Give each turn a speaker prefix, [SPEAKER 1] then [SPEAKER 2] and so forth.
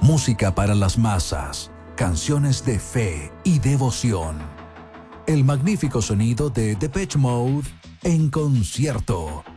[SPEAKER 1] música para las masas, canciones de fe y devoción. El magnífico sonido de Depeche Mode en concierto